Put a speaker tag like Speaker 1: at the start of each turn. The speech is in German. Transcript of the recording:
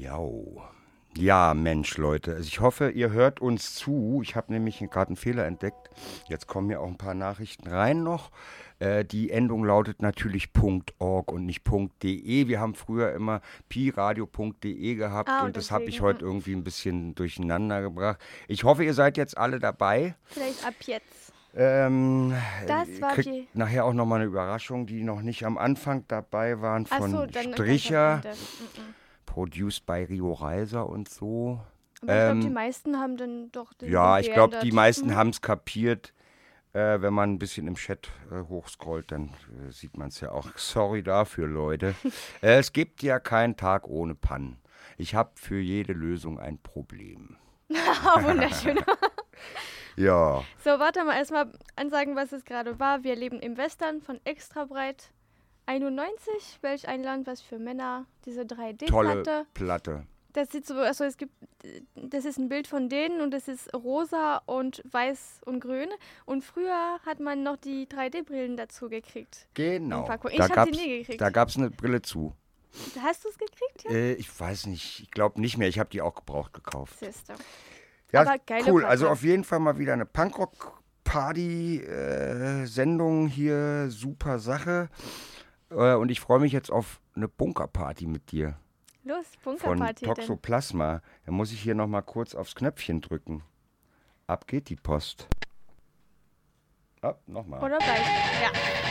Speaker 1: Miau. Ja, Mensch, Leute. Also ich hoffe, ihr hört uns zu. Ich habe nämlich gerade einen Fehler entdeckt. Jetzt kommen ja auch ein paar Nachrichten rein noch. Die Endung lautet natürlich .org und nicht .de. Wir haben früher immer piradio.de gehabt und das habe ich heute irgendwie ein bisschen durcheinander gebracht. Ich hoffe, ihr seid jetzt alle dabei.
Speaker 2: Vielleicht ab jetzt.
Speaker 1: Das war kriegt nachher auch nochmal eine Überraschung, die noch nicht am Anfang dabei waren von Stricher. Produced by Rio Reiser und so.
Speaker 2: Aber ich glaube, die meisten haben dann doch den
Speaker 1: Ja, ich glaube, die meisten haben es kapiert. Wenn man ein bisschen im Chat hochscrollt, dann sieht man es ja auch. Sorry dafür, Leute. Es gibt ja keinen Tag ohne Pannen. Ich habe für jede Lösung ein Problem.
Speaker 2: Wunderschön.
Speaker 1: Ja.
Speaker 2: So, warte mal, erstmal ansagen, was es gerade war. Wir leben im Western von Extra Breit 91. Welch ein Land, was für Männer. Diese 3D-Platte.
Speaker 1: Tolle Platte.
Speaker 2: Das sieht so, also das ist ein Bild von denen und das ist rosa und weiß und grün. Und früher hat man noch die 3D-Brillen dazu gekriegt.
Speaker 1: Genau.
Speaker 2: Ich habe die nie gekriegt.
Speaker 1: Da gab es eine Brille zu.
Speaker 2: Hast du es gekriegt? Ja?
Speaker 1: Ich weiß nicht. Ich glaube nicht mehr. Ich habe die auch gebraucht gekauft.
Speaker 2: Siehste.
Speaker 1: Ja,
Speaker 2: aber geile
Speaker 1: cool.
Speaker 2: Platte.
Speaker 1: Also auf jeden Fall mal wieder eine Punkrock-Party-Sendung hier. Super Sache. Und ich freue mich jetzt auf eine Bunkerparty mit dir.
Speaker 2: Los, Bunkerparty.
Speaker 1: Von Toxoplasma. Da muss ich hier nochmal kurz aufs Knöpfchen drücken. Ab geht die Post. Nochmal.
Speaker 2: Oder gleich. Ja.